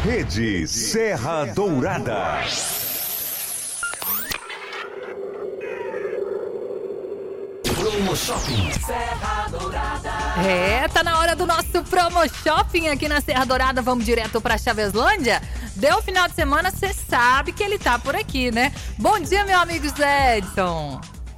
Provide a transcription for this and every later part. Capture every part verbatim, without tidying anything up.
Rede Serra Dourada. Promo Shopping Serra Dourada. É, tá na hora do nosso Promo Shopping aqui na Serra Dourada. Vamos direto pra Chaveslândia? Deu final de semana, você sabe que ele tá por aqui, né? Bom dia, meu amigo Zé Edson.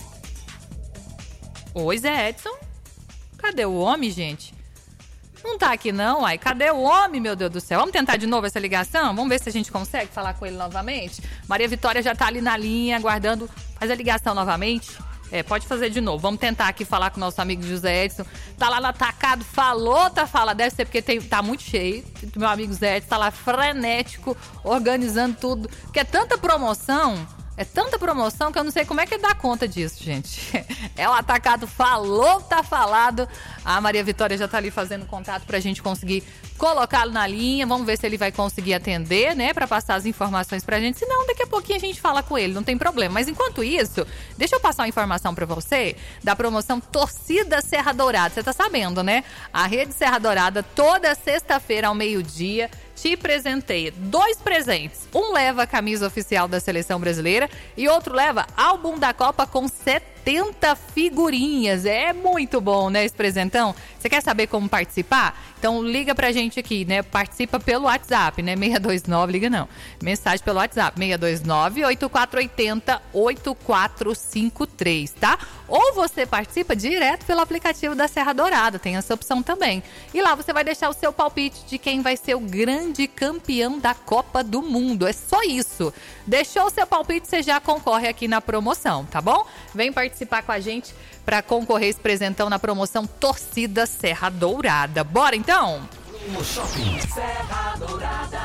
Oi, Zé Edson. Cadê o homem, gente? Não tá aqui não, uai. Cadê o homem, meu Deus do céu? Vamos tentar de novo essa ligação? Vamos ver se a gente consegue falar com ele novamente? Maria Vitória já tá ali na linha, aguardando. Faz a ligação novamente. É, pode fazer de novo. Vamos tentar aqui falar com o nosso amigo José Edson. Tá lá no atacado, falou, tá falando. Deve ser porque tem, tá muito cheio. Meu amigo Zé Edson tá lá frenético, organizando tudo. Porque é tanta promoção... É tanta promoção que eu não sei como é que ele dá conta disso, gente. É o atacado, falou, tá falado. A Maria Vitória já tá ali fazendo contato pra gente conseguir colocá-lo na linha. Vamos ver se ele vai conseguir atender, né? Pra passar as informações pra gente. Senão, daqui a pouquinho a gente fala com ele, não tem problema. Mas enquanto isso, deixa eu passar uma informação pra você da promoção Torcida Serra Dourada. Você tá sabendo, né? A Rede Serra Dourada, toda sexta-feira ao meio-dia, te presenteia dois presentes. Um leva a camisa oficial da Seleção Brasileira e outro leva álbum da Copa com setenta figurinhas. É muito bom, né, esse presentão? Você quer saber como participar? Então liga pra gente aqui, né? Participa pelo WhatsApp, né? seis dois nove, liga não. Mensagem pelo WhatsApp, seis dois nove, oito quatro oito zero, oito quatro cinco três, tá? Ou você participa direto pelo aplicativo da Serra Dourada, tem essa opção também. E lá você vai deixar o seu palpite de quem vai ser o grande campeão da Copa do Mundo. É só isso. Deixou o seu palpite, você já concorre aqui na promoção, tá bom? Vem participar com a gente para concorrer esse presentão na promoção Torcida Serra Dourada. Bora então? Promo Shopping Serra Dourada.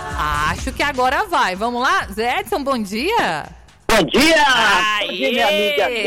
Acho que agora vai. Vamos lá? Zé Edson, bom dia. Bom dia! Aê! Bom dia, minha amiga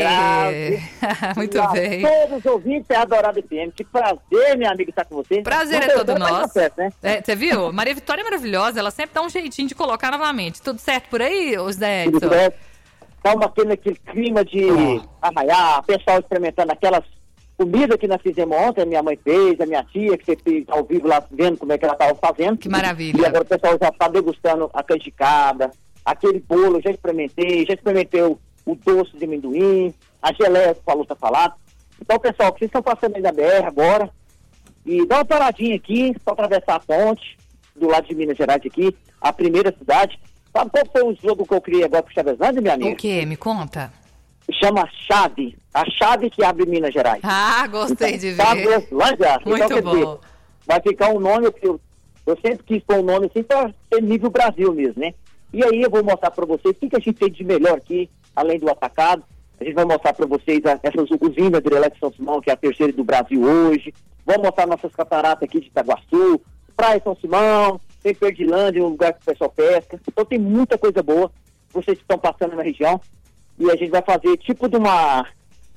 Grazi. Muito e bem. A todos os ouvintes da Dourada F M. Que prazer, minha amiga, estar com você. Prazer Não, é todo eu nosso. Certo, né? É, você viu? Maria Vitória é maravilhosa. Ela sempre dá um jeitinho de colocar novamente. Tudo certo por aí, Zé Edson? Tudo certo. Estamos aqui naquele clima de Oh. arraiar, pessoal experimentando aquelas comidas que nós fizemos ontem, a minha mãe fez, a minha tia, que você fez ao vivo lá, vendo como é que ela estava fazendo. Que maravilha. E agora o pessoal já está degustando a canjicada, aquele bolo, eu já experimentei, já experimentei o, o doce de amendoim, a geleia que falou, tá falado. Então, pessoal, que vocês estão passando aí da B R agora, e dá uma paradinha aqui, só atravessar a ponte, do lado de Minas Gerais aqui, a primeira cidade. Sabe qual foi o jogo que eu criei agora pro Chaveslândia, minha amiga? O quê? Me conta. Chama Chave. A chave que abre Minas Gerais. Ah, gostei de ver. Chaveslândia. Muito quer dizer, bom. vai ficar um nome, eu, eu sempre quis pôr um nome assim para ser nível Brasil mesmo, né? E aí eu vou mostrar para vocês o que, que a gente fez de melhor aqui, além do atacado. A gente vai mostrar para vocês a, essas usinas de Hidrelétrica São Simão, que é a terceira do Brasil hoje. Vamos mostrar nossas cataratas aqui de Itaguaçu, Praia São Simão, tem Perdilândia, um lugar que o pessoal pesca. Então tem muita coisa boa, vocês que estão passando na região. E a gente vai fazer tipo de uma,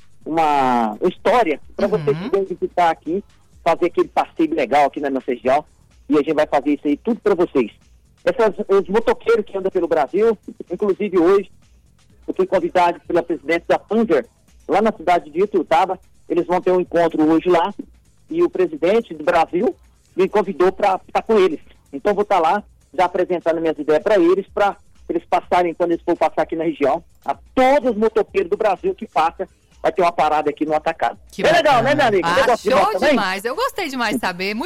uma história para Uhum. vocês poderem visitar aqui, fazer aquele passeio legal aqui na nossa região. E a gente vai fazer isso aí tudo para vocês. Essas, os motoqueiros que andam pelo Brasil, inclusive hoje, eu fui convidado pela presidente da Panzer, lá na cidade de Ituiutaba. Eles vão ter um encontro hoje lá. E o presidente do Brasil me convidou para estar com eles. Então vou estar lá, já apresentando minhas ideias para eles, para eles passarem, quando eles for passar aqui na região, a todos os motoqueiros do Brasil que passa, vai ter uma parada aqui no atacado. Que é legal, bacana. né, minha amiga? Você Ah, gosta de show moto também? demais. Eu gostei demais de saber. Muito